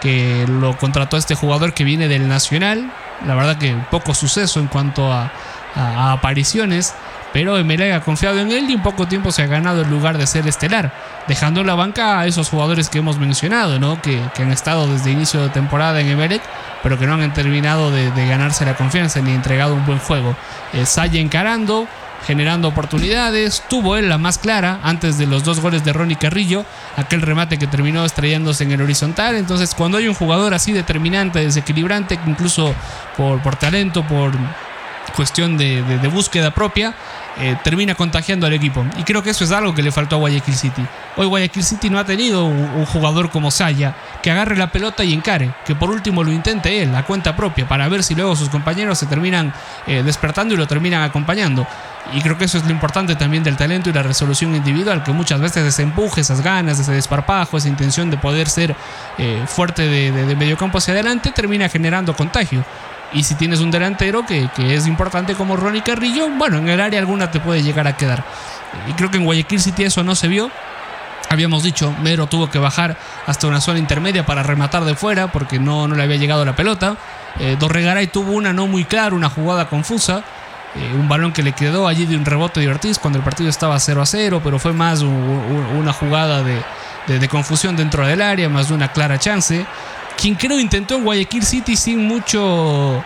que lo contrató este jugador que viene del Nacional. La verdad que poco suceso en cuanto a apariciones, pero Emelec ha confiado en él y en poco tiempo se ha ganado el lugar de ser estelar, dejando en la banca a esos jugadores que hemos mencionado, ¿no? que han estado desde inicio de temporada en Emelec, pero que no han terminado de ganarse la confianza ni entregado un buen juego. Saya encarando, generando oportunidades, tuvo él la más clara antes de los 2 goles de Ronnie Carrillo, aquel remate que terminó estrellándose en el horizontal. Entonces, cuando hay un jugador así determinante, desequilibrante, incluso por talento, por cuestión de búsqueda propia, termina contagiando al equipo, y creo que eso es algo que le faltó a Guayaquil City. Hoy Guayaquil City no ha tenido un jugador como Saya que agarre la pelota y encare, que por último lo intente él a cuenta propia, para ver si luego sus compañeros se terminan despertando y lo terminan acompañando. Y creo que eso es lo importante también del talento y la resolución individual, que muchas veces ese empuje, esas ganas, ese desparpajo, esa intención de poder ser fuerte de mediocampo hacia adelante, termina generando contagio. Y si tienes un delantero que es importante como Ronnie Carrillo, bueno, en el área alguna te puede llegar a quedar. Y creo que en Guayaquil City eso no se vio. Habíamos dicho, Mero tuvo que bajar hasta una zona intermedia para rematar de fuera porque no le había llegado la pelota. Dorregaray tuvo una no muy clara, una jugada confusa. Un balón que le quedó allí de un rebote de Ortiz cuando el partido estaba 0-0, pero fue más una jugada de confusión dentro del área, más de una clara chance. Quien creo intentó en Guayaquil City sin mucho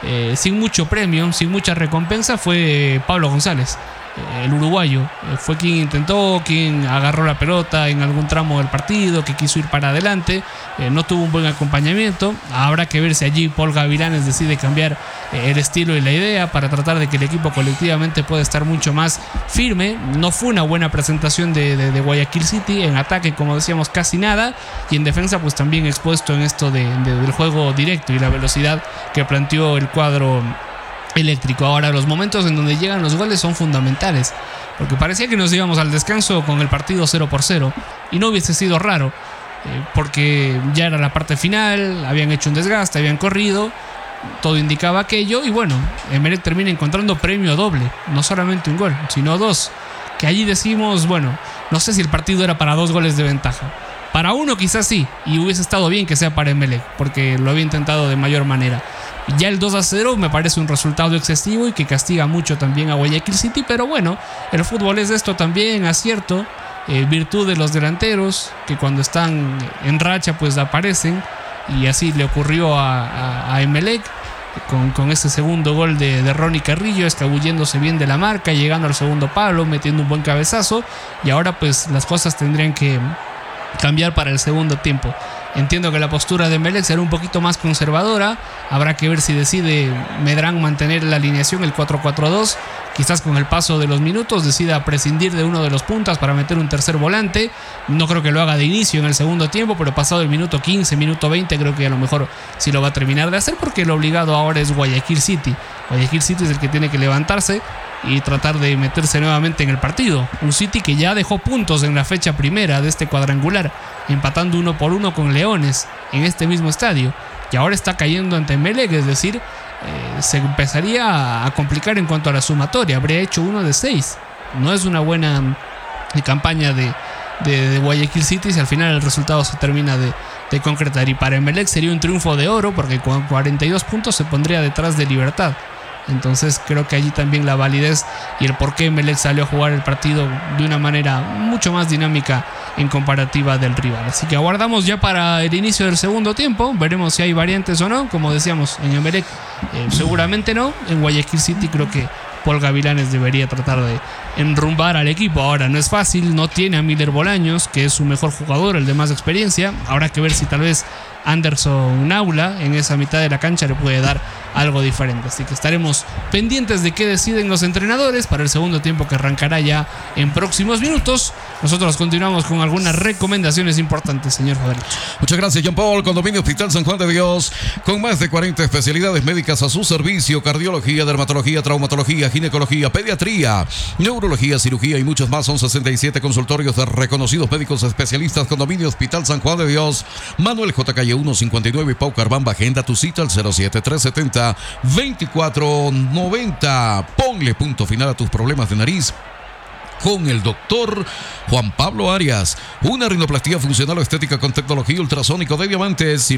premio, sin mucha recompensa, fue Pablo González, el uruguayo. Fue quien intentó, quien agarró la pelota en algún tramo del partido, que quiso ir para adelante. No tuvo un buen acompañamiento. Habrá que ver si allí Paul Gavilanes decide cambiar el estilo y la idea para tratar de que el equipo colectivamente pueda estar mucho más firme. No fue una buena presentación de Guayaquil City. En ataque, como decíamos, casi nada, y en defensa pues también expuesto en esto del juego directo y la velocidad que planteó el cuadro eléctrico. Ahora, los momentos en donde llegan los goles son fundamentales, porque parecía que nos íbamos al descanso con el partido 0-0, y no hubiese sido raro, porque ya era la parte final, habían hecho un desgaste, habían corrido, todo indicaba aquello, y bueno, Emelec termina encontrando premio doble, no solamente un gol, sino 2, que allí decimos, bueno, no sé si el partido era para 2 goles de ventaja. Para uno quizás sí, y hubiese estado bien que sea para Emelec, porque lo había intentado de mayor manera. Ya el 2-0 me parece un resultado excesivo y que castiga mucho también a Guayaquil City, pero bueno, el fútbol es esto también, acierto, virtud de los delanteros, que cuando están en racha pues aparecen, y así le ocurrió a Emelec con ese segundo gol de Ronnie Carrillo, escabulléndose bien de la marca, llegando al segundo palo, metiendo un buen cabezazo, y ahora pues las cosas tendrían que cambiar para el segundo tiempo. Entiendo que la postura de Emelec será un poquito más conservadora. Habrá que ver si decide Medrán mantener la alineación, el 4-4-2. Quizás con el paso de los minutos decida prescindir de uno de los puntas para meter un tercer volante. No creo que lo haga de inicio en el segundo tiempo, pero pasado el minuto 15, minuto 20, creo que a lo mejor sí lo va a terminar de hacer, porque lo obligado ahora es Guayaquil City. Guayaquil City es el que tiene que levantarse y tratar de meterse nuevamente en el partido. Un City que ya dejó puntos en la fecha primera de este cuadrangular, empatando 1-1 con Leones en este mismo estadio, y ahora está cayendo ante Emelec, es decir, se empezaría a complicar en cuanto a la sumatoria. Habría hecho 1 de 6. No es una buena campaña de Guayaquil City si al final el resultado se termina de concretar, y para Emelec sería un triunfo de oro, porque con 42 puntos se pondría detrás de Libertad. Entonces creo que allí también la validez y el por qué Emelec salió a jugar el partido de una manera mucho más dinámica en comparativa del rival. Así que aguardamos ya para el inicio del segundo tiempo. Veremos si hay variantes o no. Como decíamos, en Emelec seguramente no. En Guayaquil City creo que Paul Gavilanes debería tratar de enrumbar al equipo. Ahora no es fácil, no tiene a Miller Bolaños, que es su mejor jugador, el de más experiencia. Habrá que ver si tal vez Anderson Naula en esa mitad de la cancha le puede dar algo diferente. Así que estaremos pendientes de qué deciden los entrenadores para el segundo tiempo, que arrancará ya en próximos minutos. Nosotros continuamos con algunas recomendaciones importantes, señor Fadrich. Muchas gracias, John Paul. Condominio Hospital San Juan de Dios, con más de 40 especialidades médicas a su servicio: cardiología, dermatología, traumatología, ginecología, pediatría, neurología, cirugía y muchos más. Son 67 consultorios de reconocidos médicos especialistas. Condominio Hospital San Juan de Dios, Manuel J. Calle 159, Pau Carbamba. Agenda tu cita al 07370-2490. Ponle punto final a tus problemas de nariz con el doctor Juan Pablo Arias. Una rinoplastía funcional o estética con tecnología ultrasónico de diamantes.